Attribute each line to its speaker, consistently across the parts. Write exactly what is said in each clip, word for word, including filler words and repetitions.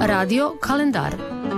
Speaker 1: Radio kalendar.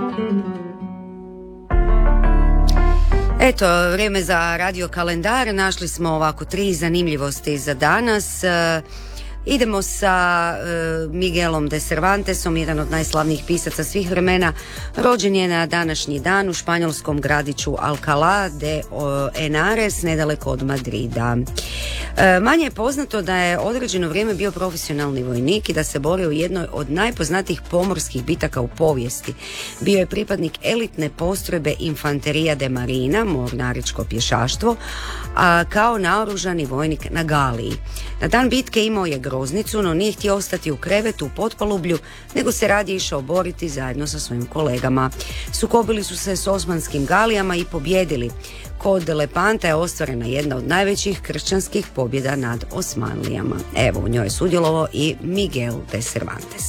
Speaker 2: Eto, vrijeme za radio kalendar. Našli smo ovako tri zanimljivosti za danas. Idemo sa uh, Miguelom de Cervantesom, jedan od najslavnijih pisaca svih vremena. Rođen je na današnji dan u španjolskom gradiću Alcalá de Henares, nedaleko od Madrida. Uh, manje je poznato da je određeno vrijeme bio profesionalni vojnik i da se borio u jednoj od najpoznatijih pomorskih bitaka u povijesti. Bio je pripadnik elitne postrojbe Infanteria de Marina, mornaričko pješaštvo, a kao naoružani vojnik na Galiji. Na dan bitke imao je groznicu, no nije htio ostati u krevetu u potpalublju, nego se radije išao boriti zajedno sa svojim kolegama. Sukobili su se s osmanskim galijama i pobjedili. Kod Lepanta je ostvarena jedna od najvećih kršćanskih pobjeda nad Osmanlijama. Evo, u njoj je sudjelovao i Miguel de Cervantes.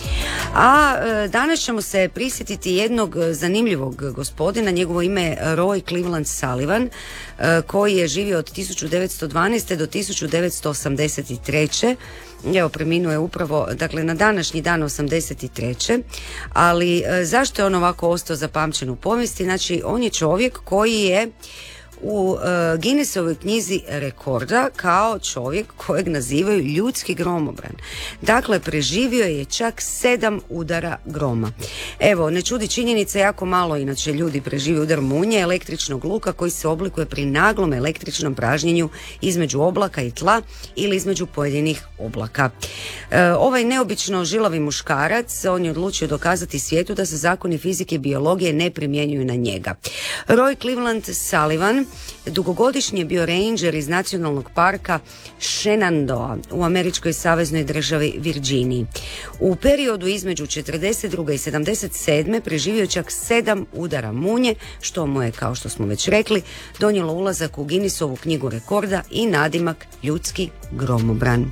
Speaker 2: A e, danas ćemo se prisjetiti jednog zanimljivog gospodina, njegovo ime je Roy Cleveland Sullivan, e, koji je živio od tisuću devetsto dvanaeste do tisuću devetsto osamdeset treće. Evo, preminuo je upravo, dakle, na današnji dan osamdeset treće. Ali e, zašto je on ovako ostao zapamćen u povijesti? Znači, on je čovjek koji je u uh, Guinnessovoj knjizi rekorda kao čovjek kojeg nazivaju ljudski gromobran. Dakle, preživio je čak sedam udara groma. Evo, ne čudi činjenica, jako malo inače ljudi preživi udar munje, električnog luka koji se oblikuje pri naglom električnom pražnjenju između oblaka i tla ili između pojedinih oblaka. E, ovaj neobično žilavi muškarac, on je odlučio dokazati svijetu da se zakoni fizike i biologije ne primjenjuju na njega. Roy Cleveland Sullivan dugogodišnji je bio ranger iz nacionalnog parka Shenandoah u američkoj saveznoj državi Virginiji. U periodu između četrdeset druge i sedamdeset sedme preživio čak sedam udara munje, što mu je, kao što smo već rekli, donijelo ulazak u Guinnessovu knjigu rekorda i nadimak ljudski gromobran.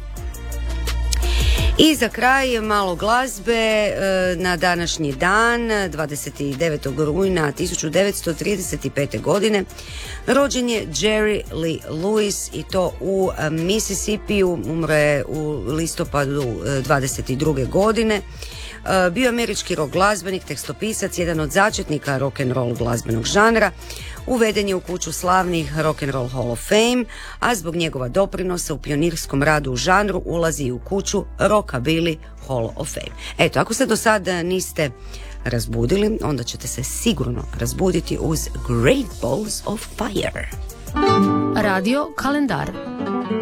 Speaker 2: I za kraj malo glazbe. Na današnji dan, dvadeset devetog rujna tisuću devetsto trideset pete. godine, rođen je Jerry Lee Lewis i to u Mississippiju, umro je u listopadu dvadeset druge. godine. Bio je američki rock glazbenik, tekstopisac, jedan od začetnika rock'n'roll glazbenog žanra. Uveden je u kuću slavnih Rock'n'Roll Hall of Fame, a zbog njegova doprinosa u pionirskom radu u žanru ulazi i u kuću Rockabilly Hall of Fame. Eto, ako se do sada niste razbudili, onda ćete se sigurno razbuditi uz Great Balls of Fire.
Speaker 1: Radio kalendar.